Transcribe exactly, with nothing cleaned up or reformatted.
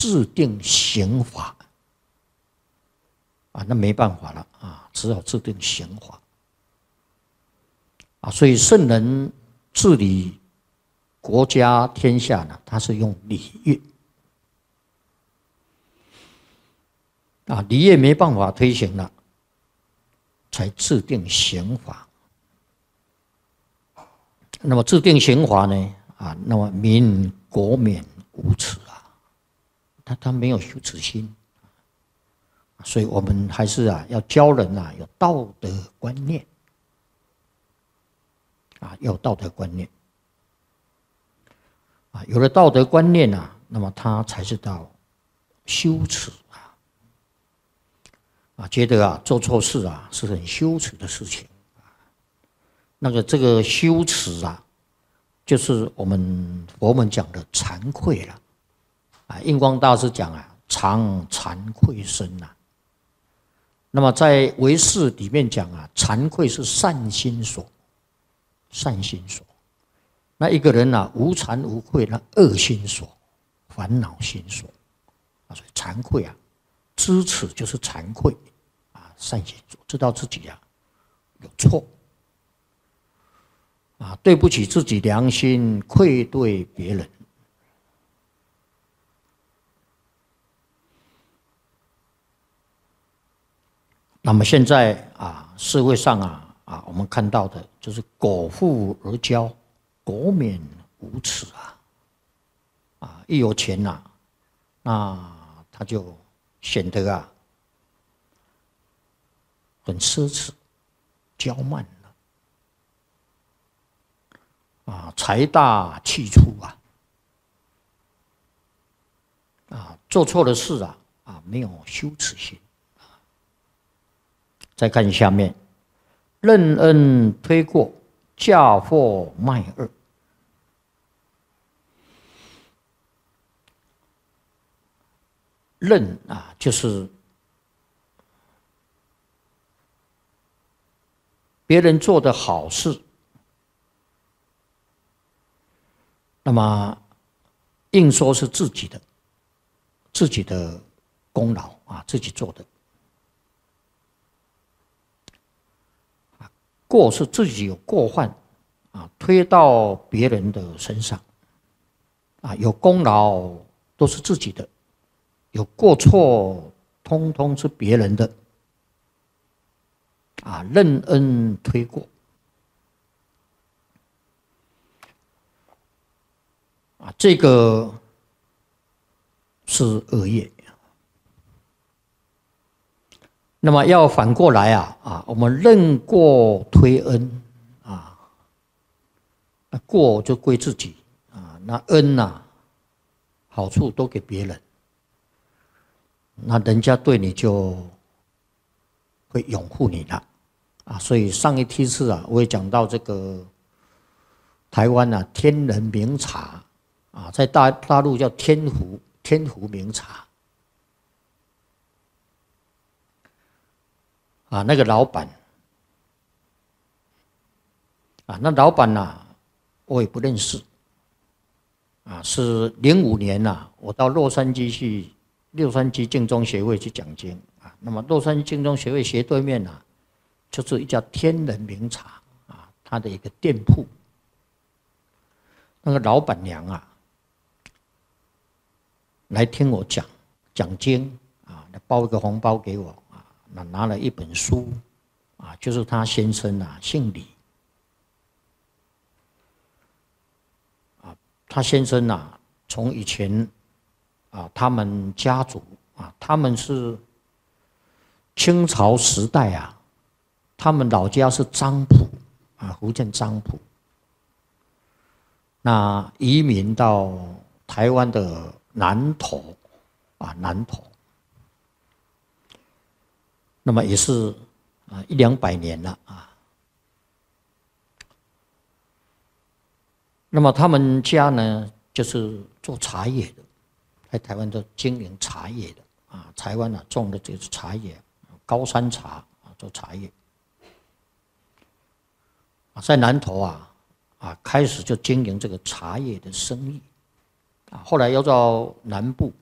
制定刑法啊，那没办法了啊，只好制定刑法啊。所以圣人治理国家天下呢，他是用礼乐啊，礼乐没办法推行了，才制定刑法。那么制定刑法呢啊，那么民国免无耻啊，他他没有羞耻心，所以我们还是啊要教人啊有道德观念啊，要有道德观念啊，有了道德观念啊，那么他才知道羞耻啊啊，觉得啊做错事啊是很羞耻的事情。那个这个羞耻啊，就是我们佛门讲的惭愧了啊。印光大师讲啊，常惭愧身呐。那么在唯识里面讲啊，惭愧是善心所，善心所。那一个人啊，无惭无愧，那恶心所，烦恼心所啊。所以惭愧啊，知耻就是惭愧啊，善心所，知道自己啊有错。啊，对不起自己良心，愧对别人。那么现在啊，社会上啊啊，我们看到的就是苟富而骄，国免无耻啊！啊，一有钱呐、啊，那他就显得啊很奢侈、骄慢。啊，财大气粗啊！啊，做错了事啊，啊，没有羞耻心。再看下面，任恩推过，嫁祸卖恶。任啊，就是别人做的好事。那么，硬说是自己的，自己的功劳啊，自己做的。过是自己有过患啊，推到别人的身上啊，有功劳都是自己的，有过错通通是别人的啊，任恩推过。啊，这个是恶业。那么要反过来啊啊，我们任过推恩啊，那过就归自己啊，那恩呐、啊，好处都给别人，那人家对你就会拥护你了啊。所以上一梯次啊，我也讲到这个台湾啊，天人名茶。啊，在大大陆叫天湖天湖名茶啊，那个老板啊，那老板呐、啊，我也不认识啊，是零五年呐、啊，我到洛杉矶去，洛杉矶净宗协会去讲经啊。那么洛杉矶净宗协会斜对面呐、啊，就是一家天人名茶啊，它的一个店铺，那个老板娘啊。来听我讲讲经啊，包一个红包给我啊，那拿了一本书啊，就是他先生啊，姓李啊，他先生啊，从以前啊，他们家族啊，他们是清朝时代啊，他们老家是漳浦啊，福建漳浦，那移民到台湾的。南投啊，南投，那么也是啊一两百年了啊。那么他们家呢，就是做茶叶的，在台湾都经营茶叶的啊。台湾啊种的这个茶叶，高山茶啊，做茶叶啊，在南投啊啊开始就经营这个茶叶的生意。后来要到南部